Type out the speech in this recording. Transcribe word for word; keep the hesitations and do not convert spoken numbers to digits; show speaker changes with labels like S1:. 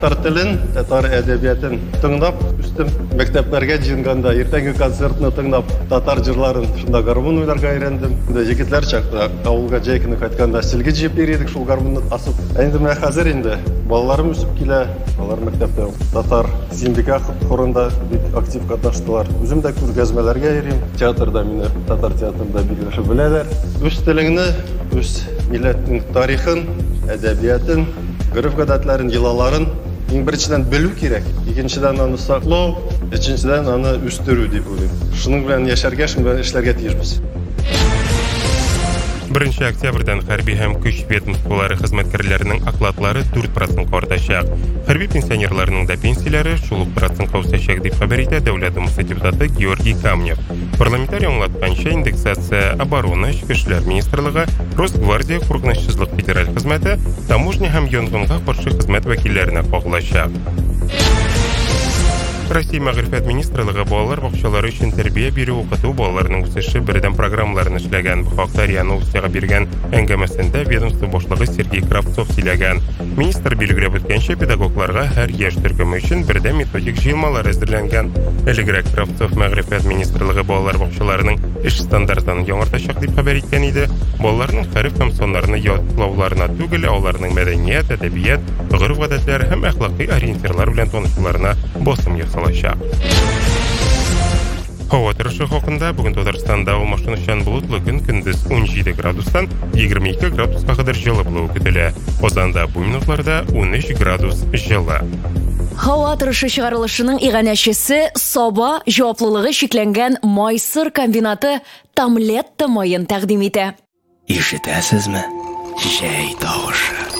S1: Татар телен, татар әдәбиятын тыңлап, үстем мәктәпләргә җыенганда, иртәнге концертны тыңлап, татар җырларын шунда гармун уйларга өйрәндем. Инде җегетләр чакта авылга җәйкене кайтканда силге җыеп йөридек шул гармунны асып. Инде менә хәзер инде балаларым үсеп килә, алар мәктәптә татар синдикат хорында бик актив катнаштылар. Үзем дә күргәзмәләргә йөрим. Театрда мине татар театрында бик яхшы беләләр. Үз телеңне, үз милләтнең тарихын, әдәбиятын, гореф-гадәтләрен, йолаларын иң беренчедән белү кирәк, икенчедән аны саклау, өченчедән аны үстерү дип уйлыйм. Шуның белән яшәргә, шуның белән эшләргә тиешбез.
S2: Беренче октябрьдән хәрби һәм көч ведомстволары хезмәткәрләренең окладлары дүрт процентка артачак. Хәрби пенсионерларның да пенсияләре шул ук процентка үсәчәк дип хәбәр итә Дәүләт Думасы депутаты Георгий Камнев. Парламентарий аңлатканча, индексация обороны, Эчке эшләр министрлыгы, Росгвардия, куркынычсызлык федераль хезмәте, таможня һәм янгынга каршы хезмәт вәкилләренә кагылачак. Россия мәгърифәт министрлыгы балалар бакчалары өчен тәрбия бирү, укыту, балаларның үсеше бердәм программаларын эшләгән. Бу хакта РИА Новостига биргән әңгәмәсендә ведомство башлыгы Сергей Кравцов сөйләгән. Министр билгеләп үткәнчә, педагогларга һәр яшь төркеме өчен бердәм методик җыелмалар әзерләнгән. Элегрәк Кравцов мәгърифәт министрлыгы балалар бакчаларының эш стандартын яңартачак дип хәбәр иткән иде. Балаларның хәреф һәм соннарны ятлауларына түгел, аларның мәдәният, әдәбият, гореф-гадәтләр һәм әхлакый ориентирлар белән танышуларына басым ясалачак. Һава торышы хакында бүген Татарстанда алмашынучан болытлы көн, көндез ун җиде градустан егерме ике градуска кадәр җылы булуы көтелә. Казанда бу минутларда ун өч градус җылы.
S3: Һава торышы чыгарылышының иганәчесе Саба җаваплылыгы шикләнгән майсыр комбинаты Тамлетта майын тәкъдим итә.
S4: Ишетәсезме? Җәй тавышы.